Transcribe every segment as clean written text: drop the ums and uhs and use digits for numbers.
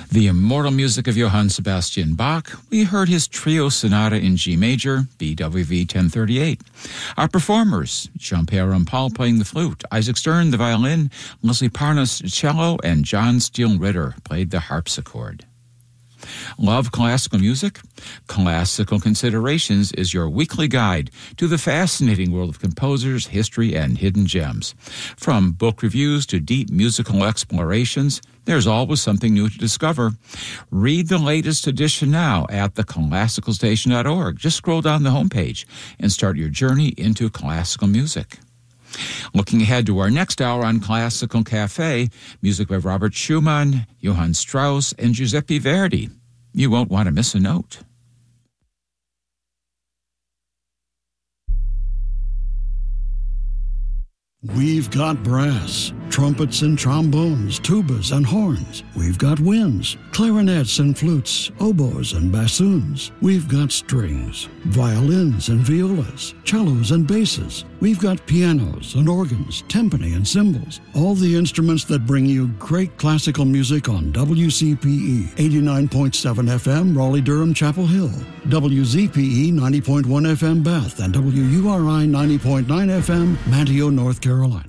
The immortal music of Johann Sebastian Bach, we heard his Trio Sonata in G major, BWV 1038. Our performers, Jean-Pierre Rampal playing the flute, Isaac Stern the violin, Leslie Parnas cello, and John Steele Ritter played the harpsichord. Love classical music? Classical Considerations is your weekly guide to the fascinating world of composers, history, and hidden gems. From book reviews to deep musical explorations, there's always something new to discover. Read the latest edition now at theclassicalstation.org. Just scroll down the homepage and start your journey into classical music. Looking ahead to our next hour on Classical Cafe, music by Robert Schumann, Johann Strauss, and Giuseppe Verdi. You won't want to miss a note. We've got brass, trumpets and trombones, tubas and horns. We've got winds, clarinets and flutes, oboes and bassoons. We've got strings, violins and violas, cellos and basses. We've got pianos and organs, timpani and cymbals. All the instruments that bring you great classical music on WCPE 89.7 FM, Raleigh-Durham, Chapel Hill, WZPE 90.1 FM, Bath, and WURI 90.9 FM, Manteo, North Carolina.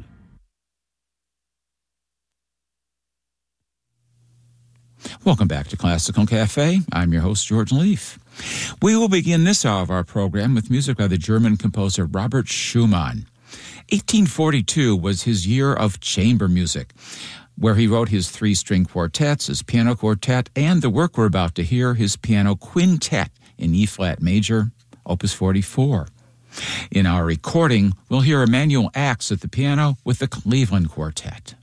Welcome back to Classical Cafe. I'm your host, George Leaf. We will begin this hour of our program with music by the German composer Robert Schumann. 1842 was his year of chamber music, where he wrote his three-string quartets, his piano quartet, and the work we're about to hear, his piano quintet in E-flat major, Opus 44. In our recording, we'll hear Emanuel Ax at the piano with the Cleveland Quartet.